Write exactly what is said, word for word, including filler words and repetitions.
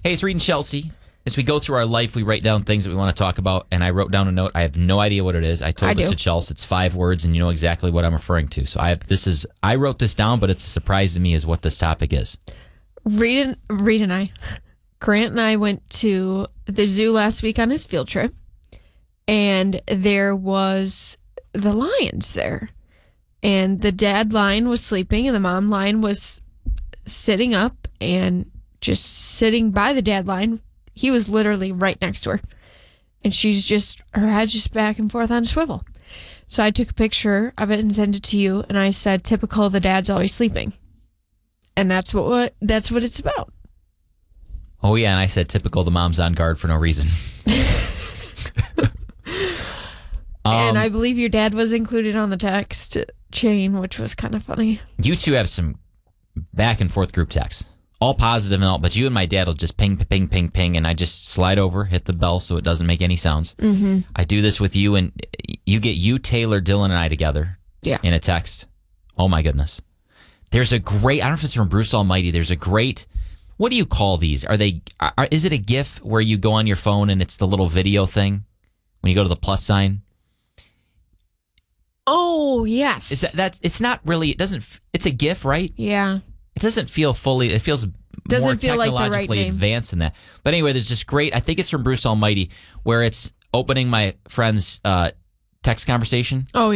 Hey, it's Reed and Chelsea. As we go through our life, we write down things that we want to talk about, and I wrote down a note. I have no idea what it is. I told I it do. to Chelsea. It's five words, and you know exactly what I'm referring to. So I have, this is I wrote this down, but it's a surprise to me is what this topic is. Reed and, Reed and I, Grant and I went to the zoo last week on his field trip, and there was the lions there. And the dad lion was sleeping, and the mom lion was sitting up and just sitting by the dad lion. He was literally right next to her. And she's just, her head's just back and forth on a swivel. So I took a picture of it and sent it to you. And I said, typical, the dad's always sleeping. And that's what, what that's what it's about. Oh, yeah, and I said typical, the mom's on guard for no reason. um, and I believe your dad was included on the text chain, which was kind of funny. You two have some back and forth group texts. All positive and all, but you and my dad will just ping, ping, ping, ping, and I just slide over, hit the bell so it doesn't make any sounds. Mm-hmm. I do this with you, and you get you, Taylor, Dylan, and I together Yeah. in a text. Oh, my goodness. There's a great, I don't know if it's from Bruce Almighty, there's a great, what do you call these? Are they, are, is it a GIF where you go on your phone and it's the little video thing when you go to the plus sign? Oh, yes. Is that, that it's not really, it doesn't, it's a GIF, right? Yeah. It doesn't feel fully, it feels Doesn't more feel like the right technologically name. advanced than that. But anyway, there's just great, I think it's from Bruce Almighty, where it's opening my friend's uh, text conversation. Oh,